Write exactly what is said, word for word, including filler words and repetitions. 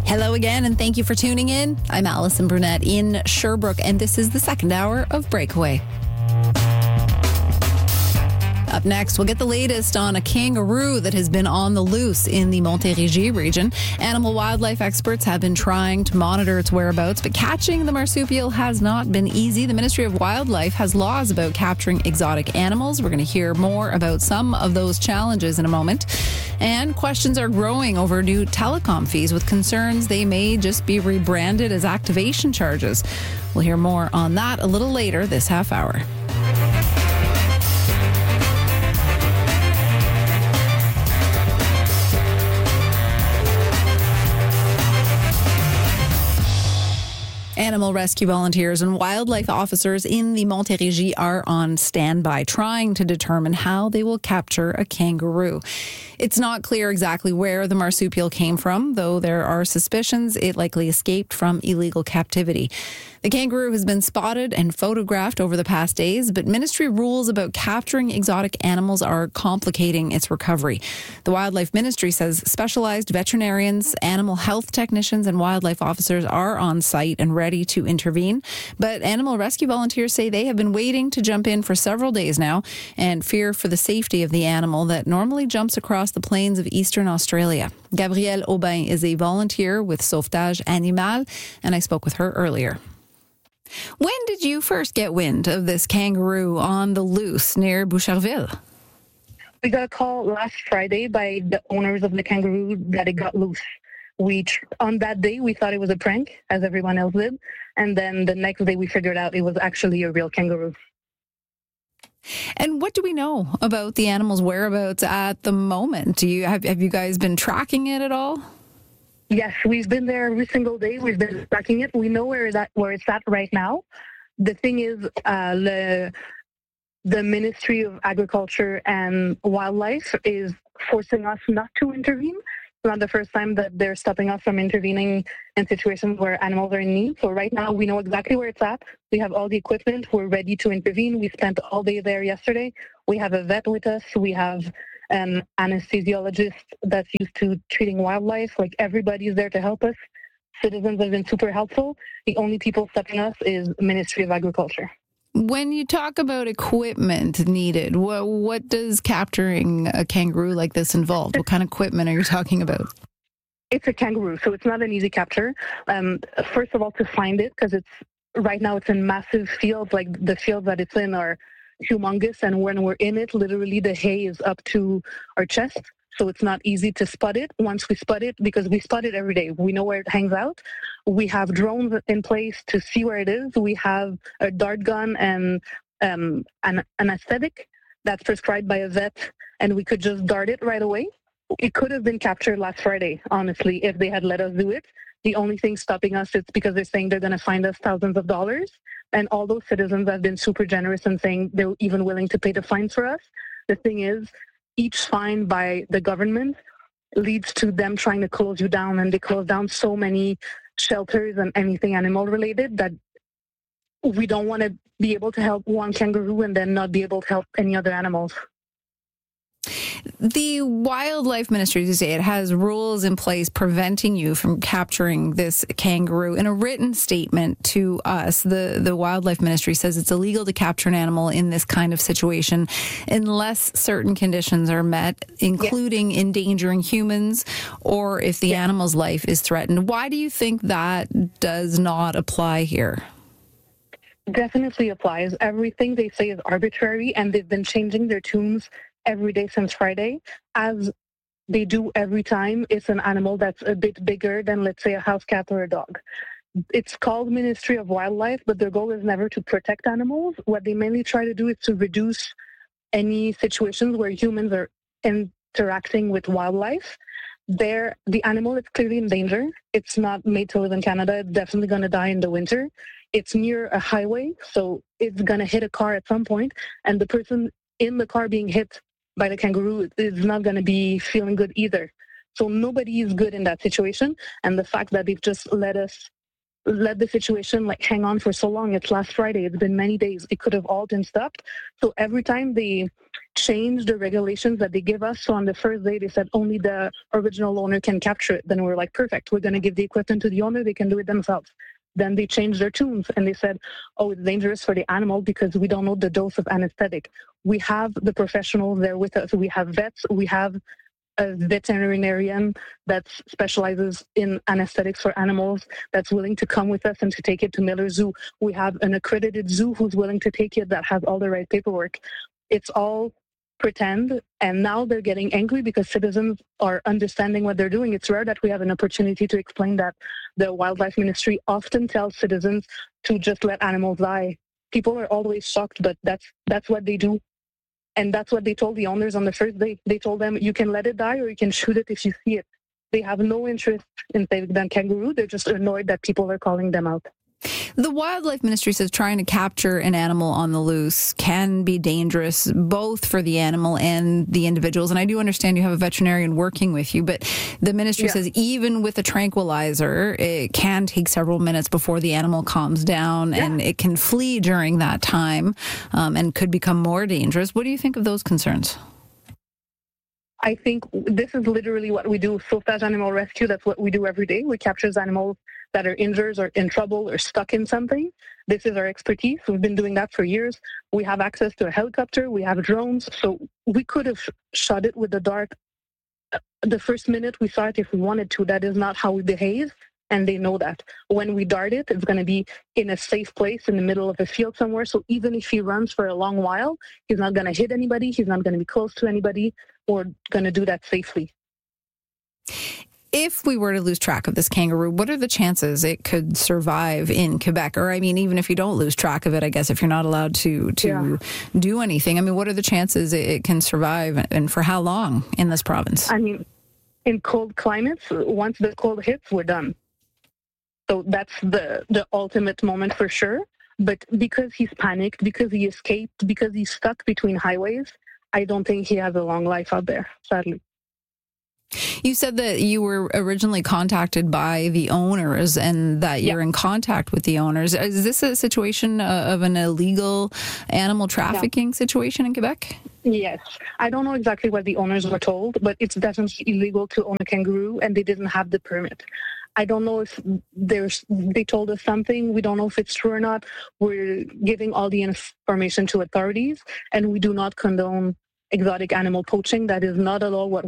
Hello again, and thank you for tuning in. I'm Allison Brunette in Sherbrooke, and this is the second hour of Breakaway. Up next, we'll get the latest on a kangaroo that has been on the loose in the Montérégie region. Animal wildlife experts have been trying to monitor its whereabouts, but catching the marsupial has not been easy. The Ministry of Wildlife has laws about capturing exotic animals. We're going to hear more about some of those challenges in a moment. And questions are growing over new telecom fees, with concerns they may just be rebranded as activation charges. We'll hear more on that a little later this half hour. Animal rescue volunteers and wildlife officers in the Montérégie are on standby, trying to determine how they will capture a kangaroo. It's not clear exactly where the marsupial came from, though there are suspicions it likely escaped from illegal captivity. The kangaroo has been spotted and photographed over the past days, but ministry rules about capturing exotic animals are complicating its recovery. The Wildlife Ministry says specialized veterinarians, animal health technicians, and wildlife officers are on site and ready to intervene. But animal rescue volunteers say they have been waiting to jump in for several days now and fear for the safety of the animal that normally jumps across the plains of eastern Australia. Gabrielle Aubin is a volunteer with Sauvetage Animal, and I spoke with her earlier. When did you first get wind of this kangaroo on the loose near Boucherville? We got a call last Friday by the owners of the kangaroo that it got loose. We on that day, we thought it was a prank, as everyone else did. And then the next day, we figured out it was actually a real kangaroo. And what do we know about the animal's whereabouts at the moment? Do you have, have you guys been tracking it at all? Yes, we've been there every single day. We've been tracking it. We know where that where it's at right now. The thing is, uh, the the Ministry of Agriculture and Wildlife is forcing us not to intervene. It's not the first time that they're stopping us from intervening in situations where animals are in need. So right now, we know exactly where it's at. We have all the equipment. We're ready to intervene. We spent all day there yesterday. We have a vet with us. We have an anesthesiologist that's used to treating wildlife. Like, everybody's there to help us. Citizens have been super helpful. The only people stopping us is Ministry of Agriculture. When you talk about equipment needed, what, what does capturing a kangaroo like this involve? What kind of equipment are you talking about? It's a kangaroo, so it's not an easy capture. Um, first of all, to find it, because it's right now it's in massive fields. Like, the fields that it's in are humongous, and when we're in it, literally the hay is up to our chest, so it's not easy to spot it. Once we spot it, because we spot it every day, we know where it hangs out. We have drones in place to see where it is. We have a dart gun and um, an anesthetic that's prescribed by a vet, and we could just dart it right away. It could have been captured last Friday, honestly, if they had let us do it. The only thing stopping us is because they're saying they're going to find us thousands of dollars. And all those citizens have been super generous in saying they're even willing to pay the fines for us. The thing is, each fine by the government leads to them trying to close you down, and they close down so many shelters and anything animal related that we don't want to be able to help one kangaroo and then not be able to help any other animals. The Wildlife Ministry, you say, it has rules in place preventing you from capturing this kangaroo. In a written statement to us, the, the Wildlife Ministry says it's illegal to capture an animal in this kind of situation unless certain conditions are met, including yeah. endangering humans or if the yeah. animal's life is threatened. Why do you think that does not apply here? Definitely applies. Everything they say is arbitrary, and they've been changing their tunes every day since Friday, as they do every time it's an animal that's a bit bigger than, let's say, a house cat or a dog. It's called Ministry of Wildlife, but their goal is never to protect animals. What they mainly try to do is to reduce any situations where humans are interacting with wildlife. There, the animal is clearly in danger. It's not made to live in Canada. It's definitely going to die in the winter. It's near a highway, so it's going to hit a car at some point, and the person in the car being hit by the kangaroo is not going to be feeling good either. So nobody is good in that situation. And the fact that they've just let us, let the situation like hang on for so long, it's last Friday, it's been many days, it could have all been stopped. So every time they changed the regulations that they give us. So on the first day, they said only the original owner can capture it. Then we were like, perfect. We're going to give the equipment to the owner. They can do it themselves. Then they changed their tunes and they said, oh, it's dangerous for the animal because we don't know the dose of anesthetic. We have the professionals there with us. We have vets. We have a veterinarian that specializes in anesthetics for animals that's willing to come with us and to take it to Miller Zoo. We have an accredited zoo who's willing to take it that has all the right paperwork. It's all pretend, and now they're getting angry because citizens are understanding what they're doing. It's rare that we have an opportunity to explain that. The wildlife ministry often tells citizens to just let animals die. People are always shocked, but that's that's what they do. And that's what they told the owners on the first day. They told them, you can let it die or you can shoot it if you see it. They have no interest in saving that kangaroo. They're just annoyed that people are calling them out. The Wildlife Ministry says trying to capture an animal on the loose can be dangerous, both for the animal and the individuals. And I do understand you have a veterinarian working with you, but the ministry yeah. says even with a tranquilizer, it can take several minutes before the animal calms down, yeah. and it can flee during that time um, and could become more dangerous. What do you think of those concerns? I think this is literally what we do. Sauvetage Animal Rescue, that's what we do every day. We capture animals that are injured or in trouble or stuck in something. This is our expertise. We've been doing that for years. We have access to a helicopter. We have drones. So we could have shot it with the dart the first minute we saw it if we wanted to. That is not how we behave, and they know that. When we dart it, it's going to be in a safe place in the middle of a field somewhere. So even if he runs for a long while, he's not going to hit anybody. He's not going to be close to anybody. We're going to do that safely. If we were to lose track of this kangaroo, what are the chances it could survive in Quebec? Or, I mean, even if you don't lose track of it, I guess if you're not allowed to to yeah. do anything, I mean, what are the chances it can survive, and for how long in this province? I mean, in cold climates, once the cold hits, we're done. So that's the, the ultimate moment for sure. But because he's panicked, because he escaped, because he's stuck between highways, I don't think he has a long life out there, sadly. You said that you were originally contacted by the owners and that you're yeah. in contact with the owners. Is this a situation of an illegal animal trafficking yeah. situation in Quebec? Yes. I don't know exactly what the owners were told, but it's definitely illegal to own a kangaroo, and they didn't have the permit. I don't know if there's, they told us something. We don't know if it's true or not. We're giving all the information to authorities, and we do not condone exotic animal poaching. That is not at all what